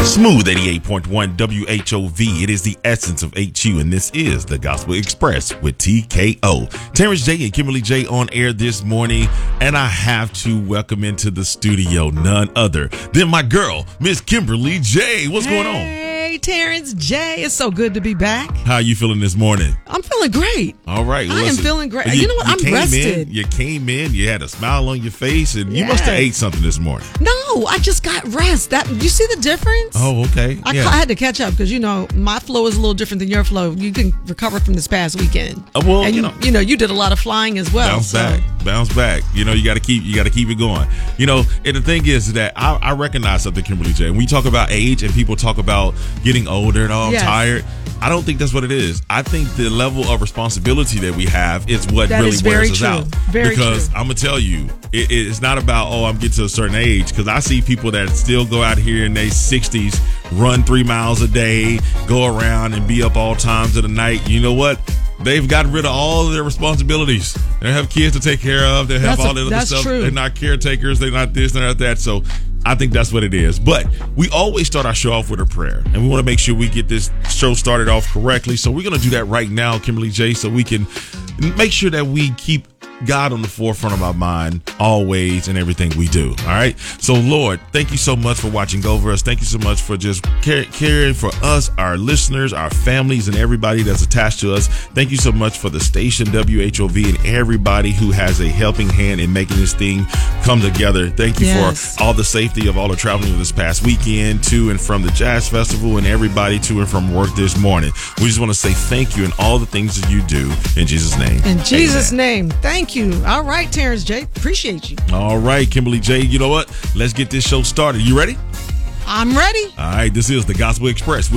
Smooth 88.1 WHOV. It is the essence of HU, and this is the Gospel Express with TKO. Terrence J and Kimberly J on air this morning, and I have to welcome into the studio none other than my girl, Miss Kimberly J. What's going on? Hey, Terrence J. It's so good to be back. How are you feeling this morning? I'm feeling great. All right. I am feeling great. You know what? I'm rested. You came in, you had a smile on your face, and you must have ate something this morning. No, I just got rest. You see the difference? Oh, okay. I had to catch up because, my flow is a little different than your flow. You can recover from this past weekend. Well, and you did a lot of flying as well. Bounce back. You got to keep it going. And the thing is that I recognize something, Kimberly J. When we talk about age and people talk about getting older and I'm tired, I don't think that's what it is. I think the level of responsibility that we have is what really wears us out. Because I'm going to tell you, it's not about, I'm getting to a certain age. Because I see people that still go out here in their 60s, run 3 miles a day, go around and be up all times of the night. You know what? They've gotten rid of all of their responsibilities. They have kids to take care of. They have all that other stuff. True. They're not caretakers. They're not this, they're not that. So I think that's what it is. But we always start our show off with a prayer. And we want to make sure we get this show started off correctly. So we're going to do that right now, Kimberly J, so we can make sure that we keep God on the forefront of our mind always in everything we do. All right. So, Lord, thank you so much for watching over us. Thank you so much for just caring for us, our listeners, our families, and everybody that's attached to us. Thank you so much for the station WHOV and everybody who has a helping hand in making this thing come together. Thank you for all the safety of all the traveling this past weekend to and from the Jazz Festival and everybody to and from work this morning. We just want to say thank you and all the things that you do in Jesus' name. In Jesus' name. Thank you. All right, Terrence J. Appreciate you. All right, Kimberly J. You know what? Let's get this show started. You ready? I'm ready. All right. This is the Gospel Express.